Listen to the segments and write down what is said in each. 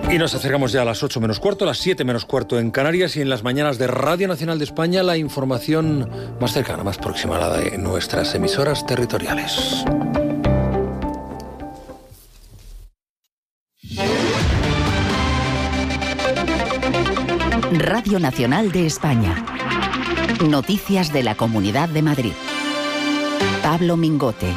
Y nos acercamos ya a las 8 menos cuarto, las 7 menos cuarto en Canarias, y en las mañanas de Radio Nacional de España la información más cercana, más próxima a la de nuestras emisoras territoriales. Radio Nacional de España. Noticias de la Comunidad de Madrid. Pablo Mingote.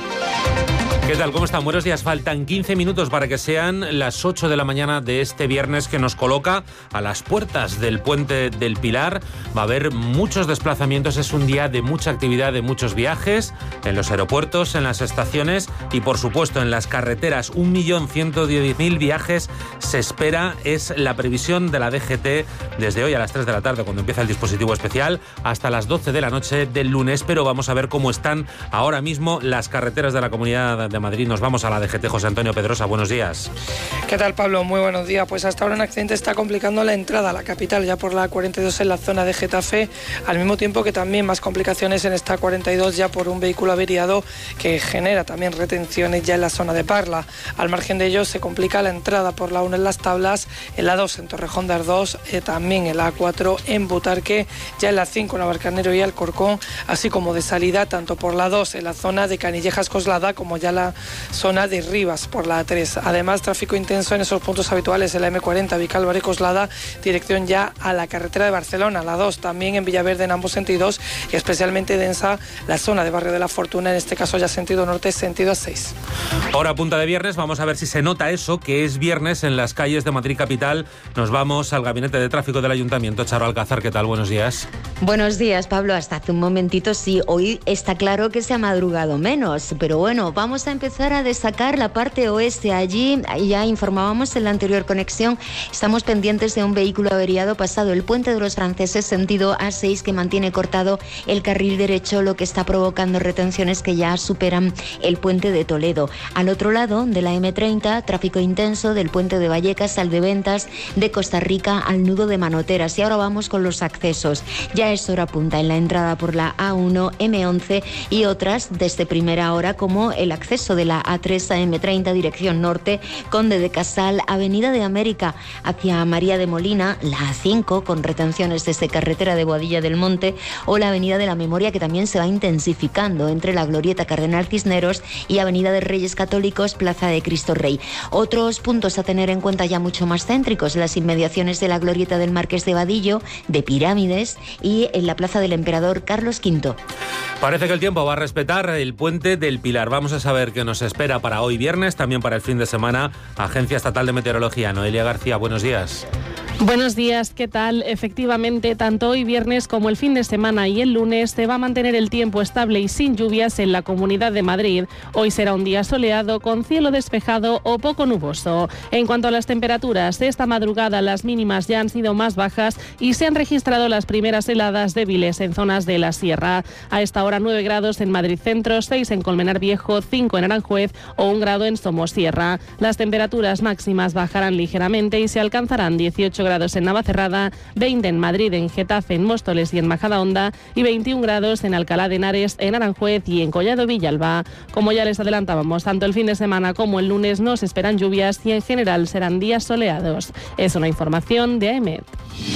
¿Qué tal? ¿Cómo están? Buenos días. Faltan 15 minutos para que sean las 8 de la mañana de este viernes, que nos coloca a las puertas del Puente del Pilar. Va a haber muchos desplazamientos, es un día de mucha actividad, de muchos viajes en los aeropuertos, en las estaciones y, por supuesto, en las carreteras. 1.110.000 viajes se espera, es la previsión de la DGT desde hoy a las 3 de la tarde, cuando empieza el dispositivo especial, hasta las 12 de la noche del lunes. Pero vamos a ver cómo están ahora mismo las carreteras de la Comunidad de Madrid. Nos vamos a la DGT. José Antonio Pedrosa, buenos días. ¿Qué tal, Pablo? Muy buenos días. Pues hasta ahora un accidente está complicando la entrada a la capital, ya por la 42 en la zona de Getafe, al mismo tiempo que también más complicaciones en esta 42 ya por un vehículo averiado que genera también retenciones ya en la zona de Parla. Al margen de ello se complica la entrada por la 1 en Las Tablas, en la 2 en Torrejón de Ardoz, también en la 4 en Butarque, ya en la 5 en Navalcarnero y Alcorcón, así como de salida tanto por la 2 en la zona de Canillejas Coslada como ya la zona de Rivas por la 3. Además, tráfico intenso en esos puntos habituales en la M40 Vicálvaro y Coslada, dirección ya a la carretera de Barcelona, la 2 también en Villaverde en ambos sentidos, y especialmente densa la zona de Barrio de la Fortuna, en este caso ya sentido norte, sentido A6. Ahora, punta de viernes, vamos a ver si se nota eso, que es viernes en las calles de Madrid capital. Nos vamos al gabinete de tráfico del Ayuntamiento. Charo Alcázar, ¿qué tal? Buenos días. Buenos días, Pablo. Hasta hace un momentito sí, hoy está claro que se ha madrugado menos, pero bueno, vamos a empezar a destacar la parte oeste. Allí ya informábamos en la anterior conexión, estamos pendientes de un vehículo averiado pasado el Puente de los Franceses sentido A6 que mantiene cortado el carril derecho, lo que está provocando retenciones que ya superan el Puente de Toledo. Al otro lado de la M30, tráfico intenso del Puente de Vallecas al de Ventas, de Costa Rica al nudo de Manoteras. Y ahora vamos con los accesos. Ya es hora punta en la entrada por la A1, M11 y otras desde primera hora, como el acceso de la A3 a M30 dirección norte, Conde de Casal, Avenida de América hacia María de Molina, la A5 con retenciones desde carretera de Boadilla del Monte, o la Avenida de la Memoria, que también se va intensificando entre la Glorieta Cardenal Cisneros y Avenida de Reyes Católicos, Plaza de Cristo Rey. Otros puntos a tener en cuenta ya mucho más céntricos, las inmediaciones de la Glorieta del Marqués de Vadillo, de Pirámides y en la Plaza del Emperador Carlos V. Parece que el tiempo va a respetar el Puente del Pilar. Vamos a saber qué nos espera para hoy viernes, también para el fin de semana. Agencia Estatal de Meteorología, Noelia García, buenos días. Buenos días, ¿qué tal? Efectivamente, tanto hoy viernes como el fin de semana y el lunes se va a mantener el tiempo estable y sin lluvias en la Comunidad de Madrid. Hoy será un día soleado con cielo despejado o poco nuboso. En cuanto a las temperaturas, esta madrugada las mínimas ya han sido más bajas y se han registrado las primeras heladas débiles en zonas de la sierra. A esta hora 9 grados en Madrid Centro, 6 en Colmenar Viejo, 5 en Aranjuez o 1 grado en Somosierra. Las temperaturas máximas bajarán ligeramente y se alcanzarán 18 grados en Navacerrada, 20 en Madrid, en Getafe, en Móstoles y en Majadahonda y 21 grados en Alcalá de Henares, en Aranjuez y en Collado Villalba. Como ya les adelantábamos, tanto el fin de semana como el lunes nos esperan lluvias y en general serán días soleados. Es una información de AEMET.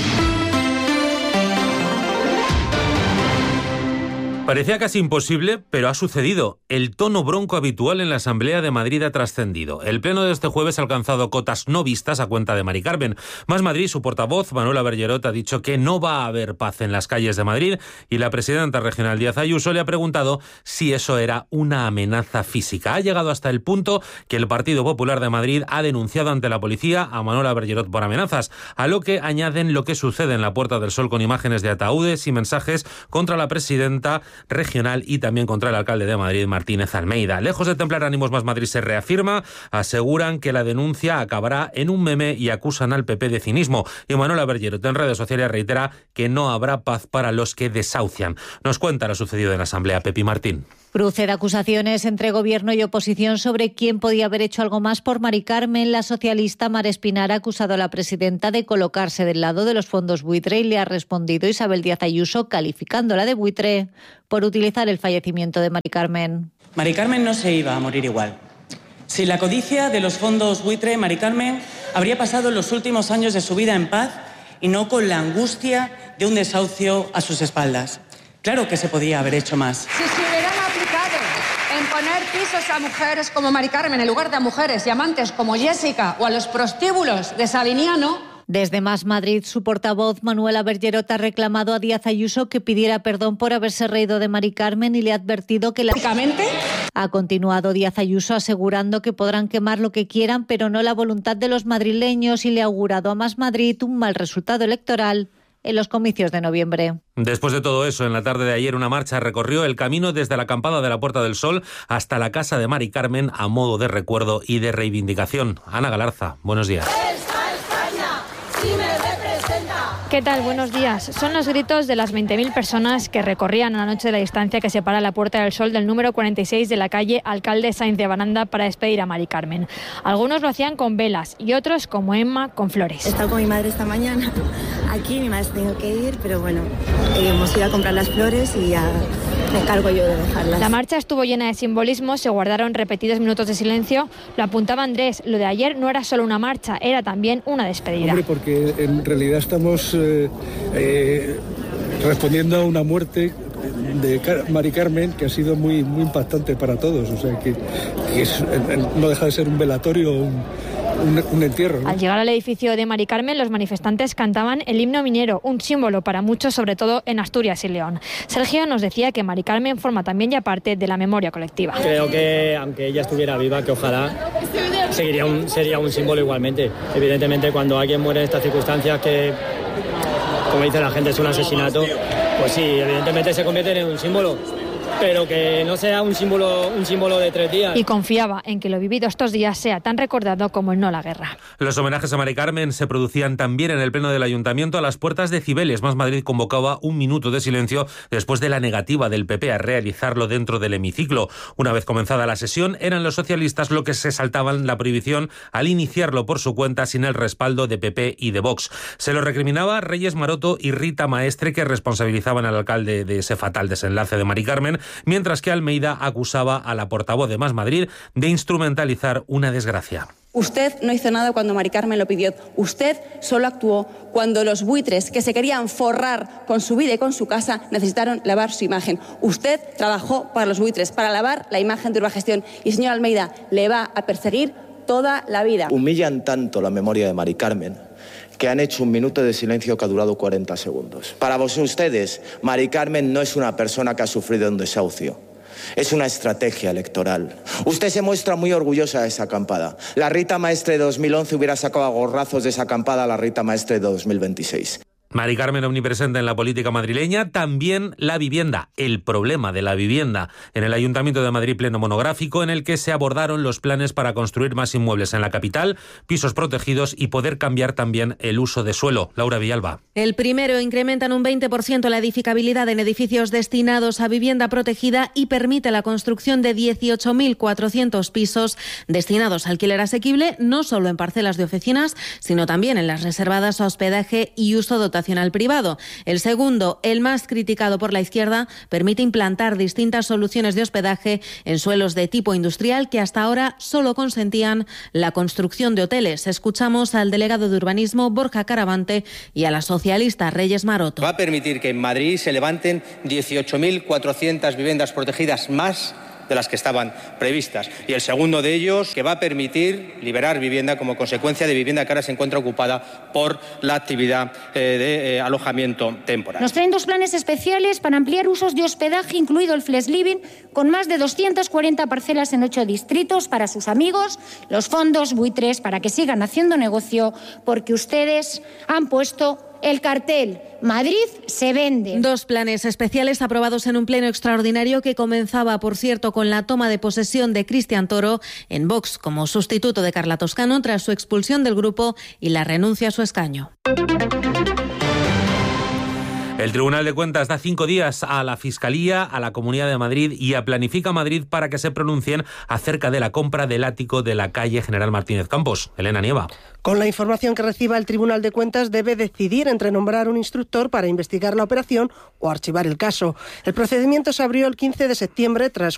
Parecía casi imposible, pero ha sucedido. El tono bronco habitual en la Asamblea de Madrid ha trascendido. El pleno de este jueves ha alcanzado cotas no vistas a cuenta de Mari Carmen. Más Madrid, su portavoz, Manuela Bergerot, ha dicho que no va a haber paz en las calles de Madrid y la presidenta regional Díaz Ayuso le ha preguntado si eso era una amenaza física. Ha llegado hasta el punto que el Partido Popular de Madrid ha denunciado ante la policía a Manuela Bergerot por amenazas, a lo que añaden lo que sucede en la Puerta del Sol con imágenes de ataúdes y mensajes contra la presidenta regional y también contra el alcalde de Madrid, Martínez Almeida. Lejos de templar ánimos, Más Madrid se reafirma, aseguran que la denuncia acabará en un meme y acusan al PP de cinismo. Y Manuela Bergerot en redes sociales reitera que no habrá paz para los que desahucian. Nos cuenta lo sucedido en la Asamblea, Pepi Martín. Cruce de acusaciones entre gobierno y oposición sobre quién podía haber hecho algo más por Mari Carmen. La socialista Mar Espinar ha acusado a la presidenta de colocarse del lado de los fondos buitre y le ha respondido Isabel Díaz Ayuso calificándola de buitre por utilizar el fallecimiento de Mari Carmen. Mari Carmen no se iba a morir igual. Sin la codicia de los fondos buitre, Mari Carmen habría pasado los últimos años de su vida en paz y no con la angustia de un desahucio a sus espaldas. Claro que se podía haber hecho más. Si se hubieran aplicado en poner pisos a mujeres como Mari Carmen en lugar de a mujeres y amantes como Jessica o a los prostíbulos de Sabiniano. Desde Más Madrid, su portavoz Manuela Bergerot ha reclamado a Díaz Ayuso que pidiera perdón por haberse reído de Mari Carmen y le ha advertido que Ha continuado Díaz Ayuso asegurando que podrán quemar lo que quieran, pero no la voluntad de los madrileños, y le ha augurado a Más Madrid un mal resultado electoral en los comicios de noviembre. Después de todo eso, en la tarde de ayer una marcha recorrió el camino desde la acampada de la Puerta del Sol hasta la casa de Mari Carmen a modo de recuerdo y de reivindicación. Ana Galarza, buenos días. ¿Qué tal? Buenos días. Son los gritos de las 20.000 personas que recorrían a la noche de la distancia que separa la Puerta del Sol del número 46 de la calle Alcalde Sáenz de Baranda para despedir a Mari Carmen. Algunos lo hacían con velas y otros, como Emma, con flores. He estado con mi madre esta mañana. Aquí mi madre se tengo que ir, pero bueno, hemos ido a comprar las flores y ya me encargo yo de dejarlas. La marcha estuvo llena de simbolismo, se guardaron repetidos minutos de silencio. Lo apuntaba Andrés, lo de ayer no era solo una marcha, era también una despedida. Hombre, porque en realidad estamos respondiendo a una muerte de Mari Carmen que ha sido muy impactante para todos, o sea que no deja de ser un velatorio, un entierro, ¿no? Al llegar al edificio de Mari Carmen, los manifestantes cantaban el himno minero, un símbolo para muchos, sobre todo en Asturias y León. Sergio nos decía que Mari Carmen forma también ya parte de la memoria colectiva. Creo que, aunque ella estuviera viva, que ojalá sería un símbolo igualmente. Evidentemente, cuando alguien muere en estas circunstancias, que, como dice la gente, es un asesinato, pues sí, evidentemente se convierte en un símbolo, pero que no sea un símbolo de 3 días. Y confiaba en que lo vivido estos días sea tan recordado como el no a la guerra. Los homenajes a Mari Carmen se producían también en el pleno del Ayuntamiento a las puertas de Cibeles. Más Madrid convocaba un minuto de silencio después de la negativa del PP a realizarlo dentro del hemiciclo. Una vez comenzada la sesión, eran los socialistas los que se saltaban la prohibición al iniciarlo por su cuenta sin el respaldo de PP y de Vox. Se lo recriminaba Reyes Maroto y Rita Maestre, que responsabilizaban al alcalde de ese fatal desenlace de Mari Carmen, mientras que Almeida acusaba a la portavoz de Más Madrid de instrumentalizar una desgracia. Usted no hizo nada cuando Mari Carmen lo pidió. Usted solo actuó cuando los buitres que se querían forrar con su vida y con su casa necesitaron lavar su imagen. Usted trabajó para los buitres, para lavar la imagen de Urbagestión. Y, señor Almeida, le va a perseguir toda la vida. Humillan tanto la memoria de Mari Carmen que han hecho un minuto de silencio que ha durado 40 segundos. Para ustedes, Mari Carmen no es una persona que ha sufrido un desahucio. Es una estrategia electoral. Usted se muestra muy orgullosa de esa acampada. La Rita Maestre de 2011 hubiera sacado a gorrazos de esa acampada a la Rita Maestre de 2026. Mari Carmen omnipresente en la política madrileña, también la vivienda, el problema de la vivienda. En el Ayuntamiento de Madrid, pleno monográfico en el que se abordaron los planes para construir más inmuebles en la capital, pisos protegidos y poder cambiar también el uso de suelo. Laura Villalba. El primero incrementa en un 20% la edificabilidad en edificios destinados a vivienda protegida y permite la construcción de 18.400 pisos destinados a alquiler asequible, no solo en parcelas de oficinas, sino también en las reservadas a hospedaje y uso dotacional privado. El segundo, el más criticado por la izquierda, permite implantar distintas soluciones de hospedaje en suelos de tipo industrial que hasta ahora solo consentían la construcción de hoteles. Escuchamos al delegado de urbanismo Borja Caravante y a la socialista Reyes Maroto. Va a permitir que en Madrid se levanten 18.400 viviendas protegidas más de las que estaban previstas. Y el segundo de ellos, que va a permitir liberar vivienda como consecuencia de vivienda que ahora se encuentra ocupada por la actividad de alojamiento temporal. Nos traen 2 planes especiales para ampliar usos de hospedaje, incluido el Flex Living, con más de 240 parcelas en 8 distritos para sus amigos, los fondos buitres, para que sigan haciendo negocio, porque ustedes han puesto el cartel Madrid se vende. 2 planes especiales aprobados en un pleno extraordinario que comenzaba, por cierto, con la toma de posesión de Cristian Toro en Vox como sustituto de Carla Toscano tras su expulsión del grupo y la renuncia a su escaño. El Tribunal de Cuentas da 5 días a la Fiscalía, a la Comunidad de Madrid y a Planifica Madrid para que se pronuncien acerca de la compra del ático de la calle General Martínez Campos. Elena Nieva. Con la información que reciba, el Tribunal de Cuentas debe decidir entre nombrar un instructor para investigar la operación o archivar el caso. El procedimiento se abrió el 15 de septiembre tras